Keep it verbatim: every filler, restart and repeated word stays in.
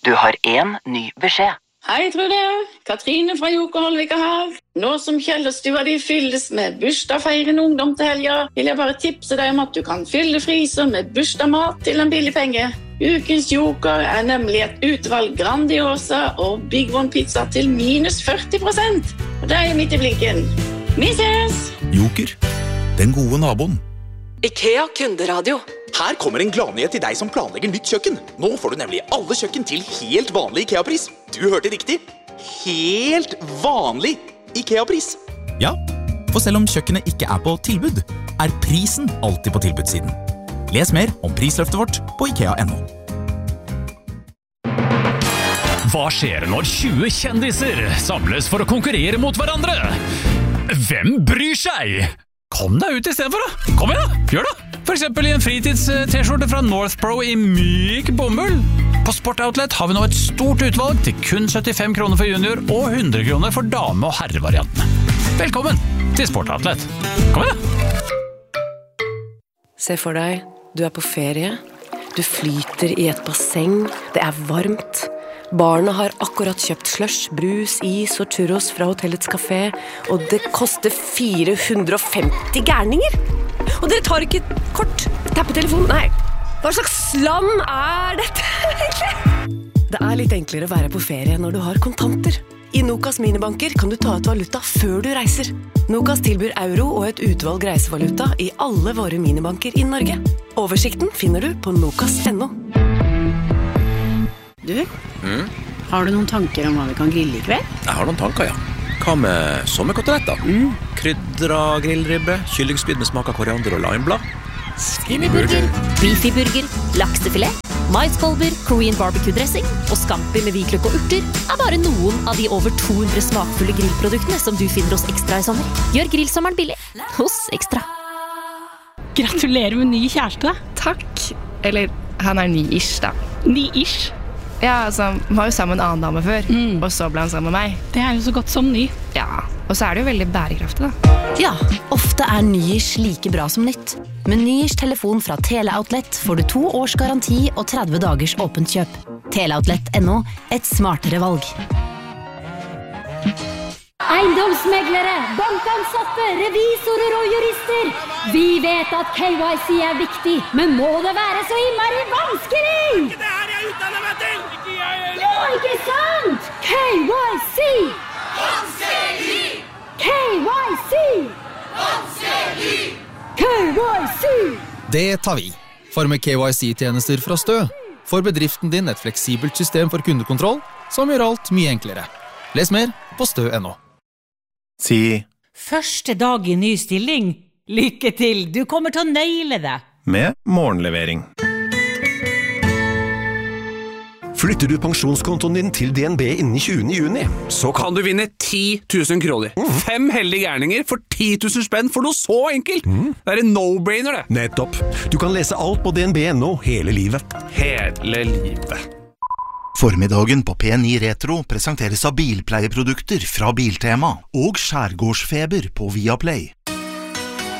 Du har en ny beskjed. Hei, Trude. Katrine fra Joker Holvika her. Nå som Kjellerstua di fylles med bursdagsfeirende ungdom til helga, vil jeg bare tipse deg om at du kan fylle fryser med bursdagsmat til en billig penge. Ukens Joker er nemlig et utvalg Grandiosa og Big One pizza til minus førti prosent. Og det er midt i blinken. Vi ses! Joker, den gode naboen. IKEA kunderadio. Her kommer en gladnyhet til deg som planlegger nytt kjøkken. Nå får du nemlig alle kjøkken til helt vanlig IKEA-pris. Du hørte riktig. Helt vanlig IKEA-pris. Ja, for selv om kjøkkenet ikke er på tilbud, er prisen alltid på tilbudssiden. Les mer om prisløftet vårt på ikea punktum no. Hva skjer når tjue kjendiser samles for å konkurrere mot hverandre? Hvem bryr seg? Kom deg ut i stedet for da. Kom igjen da, gjør det. For eksempel i en fritids-t-skjorte fra Northpro i myk bomull. På Sportoutlet har vi nå et stort utvalg til kun syttifem kroner for junior og hundre kroner for dame- og herrevariantene. Velkommen til Sportoutlet. Kom igjen da. Se for deg, du er på ferie. Du flyter i et basseng. Det er varmt. Barna har akkurat kjøpt slush, brus, is og churros fra hotellets kafé, og det koster fire hundre og femti gærninger. Og dere tar ikke kort, tappetelefonen, nei. Hva slags land er dette egentlig? Det er litt enklere å være på ferie når du har kontanter. I Nokas minibanker kan du ta ut valuta før du reiser. Nokas tilbyr euro og et utvalg reisevaluta i alle våre minibanker i Norge. Oversikten finner du på nokas punktum no. Du, mm? Har du noen tanker om hva vi kan grille i kveld? Jeg har noen tanker, ja. Hva med sommerkoteletter? Mm. Krydra grillribbe, kyllingspyd med smak av koriander og limeblad. Skinnyburger, beefyburger, laksefilet, maiskolber, Korean barbecue-dressing og scampi med hvitløk og urter er bare noen av de over to hundre smakfulle grillproduktene som du finner hos Ekstra i sommer. Gjør grillsommeren billig hos Ekstra. Gratulerer med ny kjæreste. Takk. Eller, han er ny-ish da. Ny-ish? Ja, altså, han var jo sammen med en annen dame før, mm. og så ble han sammen med meg. Det er jo så godt som ny. Ja, og så er det jo veldig bærekraftig da. Ja, ofte er ny-ish like bra som nytt. Med ny-ish telefon fra Teleoutlet får du to års garanti og tretti dagers åpent kjøp. Teleoutlet punktum no, et smartere valg. Eiendomsmeglere, bankansatte, revisorer og jurister. Vi vet at K Y C er viktig, men må det være så innmari vanskelig? Ikke det her jeg utdanner meg til! Ikke jeg heller! Jo, ikke sant? K Y C! Vanskelig! K Y C! Vanskelig! K Y C! Det tar vi. For med K Y C-tjenester fra Stø får bedriften din et fleksibelt system for kundekontroll som gjør alt mye enklere. Les mer på stø punktum no. Si første dag i ny stilling. Lykke til, du kommer til å naile det. Med morgenlevering. Flytter du pensjonskontoen din til D N B innen tjuende juni, så kan du vinne ti tusen kroner. Mm. Fem heldige gærninger for ti tusen spenn for noe så enkelt. Mm. Det er en no-brainer det. Nettopp. Du kan lese alt på D N B punktum no hele livet. Hele livet. Formiddagen på P ni Retro presenteres av bilpleieprodukter fra Biltema og Skjærgårdsfeber på Viaplay.